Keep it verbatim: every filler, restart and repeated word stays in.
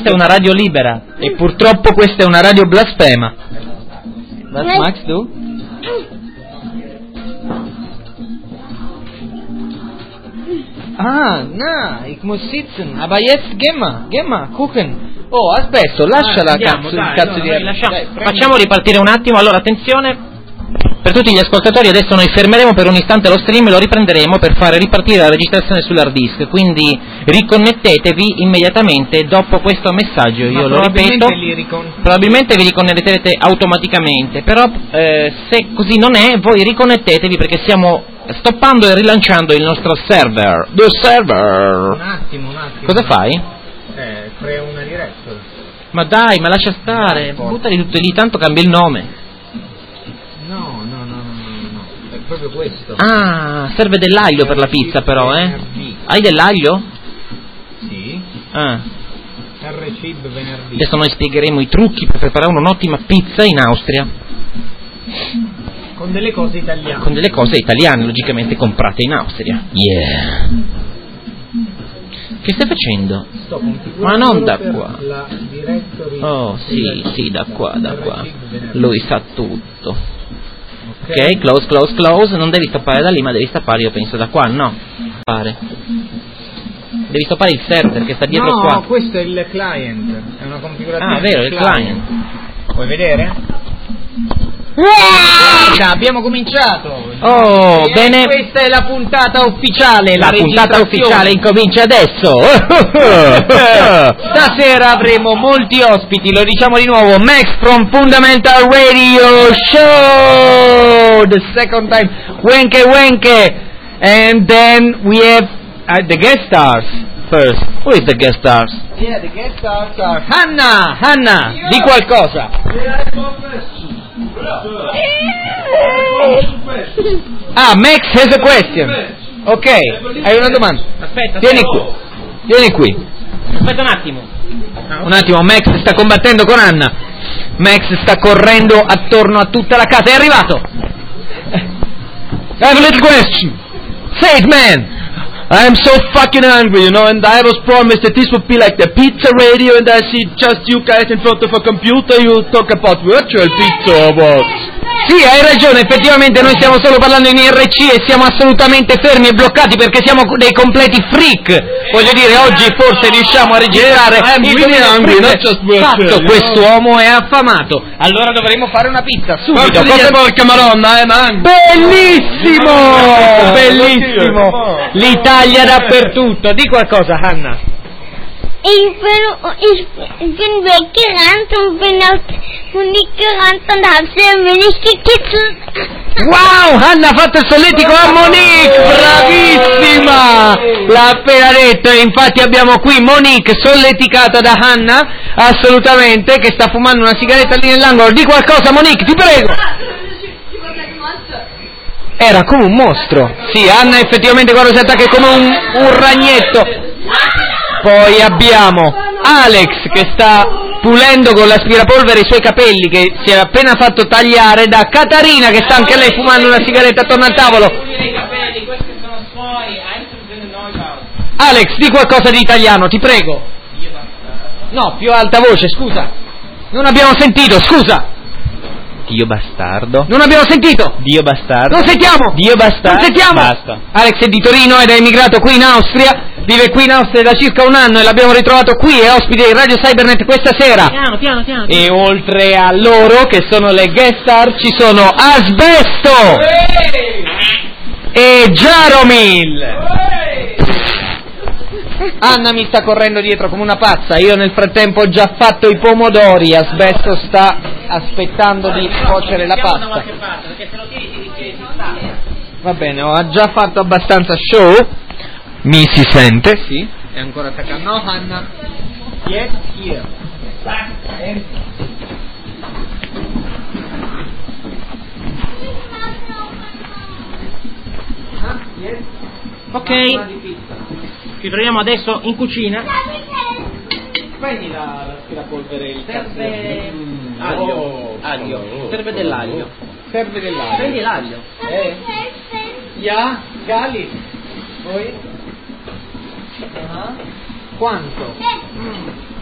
questa è una radio libera. E purtroppo questa è una radio blasfema. Was magst du? Ah, na, ich muss sitzen. Aber jetzt geh mal, geh mal, gucken. Oh, aspetta, lasciala, ah, andiamo, cazzo, dai, il cazzo no, di noi lasciamo. dai, Facciamo ripartire un attimo, allora attenzione. Per tutti gli ascoltatori adesso noi fermeremo per un istante lo stream e lo riprenderemo per fare ripartire la registrazione sull'hard disk, quindi riconnettetevi immediatamente dopo questo messaggio. Ma io lo ripeto, ricon... probabilmente vi riconnetterete automaticamente, però eh, se così non è voi riconnettetevi perché stiamo stoppando e rilanciando il nostro server. The server! Un attimo, un attimo. Cosa fai? Eh, creo una directory. Ma dai, ma lascia stare, no, buttali tutto lì, tanto cambia il nome. No, no, no, no, no, no, è proprio questo. Ah, serve dell'aglio per la pizza però, eh? Venerdì. Hai dell'aglio? Sì. Ah. R C I B venerdì. Adesso noi spiegheremo i trucchi per preparare un'ottima pizza in Austria. Con delle cose italiane. Con delle cose italiane, logicamente comprate in Austria. Yeah. Che stai facendo? Sto configurando Ma non da qua. La directory. Oh, sì, sì, da qua, da qua. Lui sa tutto. Ok, Ok, close, close, close. Non devi stoppare da lì, ma devi stoppare, io penso, da qua, no? Pare. Devi stoppare il server che sta dietro no, qua. No, questo è il client. È una configurazione. Ah, vero, del il client. Vuoi vedere? Guarda, abbiamo cominciato. Oh, e bene. Questa è la puntata ufficiale. La, la puntata ufficiale incomincia adesso. Stasera avremo molti ospiti, lo diciamo di nuovo. Max from Fundamental Radio Show, the second time. Wenke Wenke, and then we have uh, the guest stars first. Who is the guest stars? Yeah, the guest stars are Hanna. Hanna, di qualcosa. Ah, Max has a question. Ok, hai una domanda? Aspetta, Vieni aspetta. qui. Vieni qui. Aspetta un attimo. Un attimo, Max sta combattendo con Anna. Max sta correndo attorno a tutta la casa. È arrivato. I have a little question. Say it, man. I am so fucking hungry, you know, and I was promised that this would be like the pizza radio, and I see just you guys in front of a computer, you talk about virtual pizza or what? Sì, hai ragione, effettivamente noi stiamo solo parlando in I R C e siamo assolutamente fermi e bloccati perché siamo dei completi freak. Voglio dire, oggi forse riusciamo a registrare il really hungry, not just virtual, Fatto, you quest'uomo è affamato. Allora dovremo fare una pizza subito. Cosa porca maronna, eh, man? Bellissimo! Bellissimo! L'Italia dappertutto. Di qualcosa, Hanna. Ich bin, ich bin weggerannt und bin auf Monique gerannt und hab sie ein wenig gekitzelt. Wow, Hanna ha fatto il solletico a Monique, bravissima! L'ha appena detto, e infatti abbiamo qui Monique solleticata da Hanna, assolutamente, che sta fumando una sigaretta lì nell'angolo. Di qualcosa, Monique, ti prego! Era come un mostro. Sì, Hanna effettivamente quando si attacca è come un, un ragnetto. Poi abbiamo Alex che sta pulendo con l'aspirapolvere i suoi capelli, che si è appena fatto tagliare da Catarina, che sta anche lei fumando una sigaretta attorno al tavolo. Alex, di qualcosa di italiano, ti prego. No, più alta voce, scusa. Non abbiamo sentito, scusa. Dio bastardo. Non abbiamo sentito. Dio bastardo. Non sentiamo. Dio bastardo. Non sentiamo. Basta. Alex è di Torino ed è emigrato qui in Austria. Vive qui in Austria da circa un anno e l'abbiamo ritrovato qui, è ospite di Radio Cybernet questa sera. Piano, piano, piano. E oltre a loro, che sono le guest star, ci sono Asbesto e Jaromil. Anna mi sta correndo dietro come una pazza, io nel frattempo ho già fatto i pomodori, Asbesto sta aspettando di cuocere la pasta. Va bene, ho già fatto abbastanza show. Mi si sente? Sì, è ancora attaccato. No, Hanna. Yes, here. Back and... Ah, yes. Ok. Ci troviamo adesso in cucina. Prendi la l'aspirapolvere, il Serve mm. aglio. Oh, Aglio. oh, Serve oh, dell'aglio. Serve dell'aglio. Prendi l'aglio. Eh? Ja, Gali. Poi? Uh-huh. Quanto? Mm.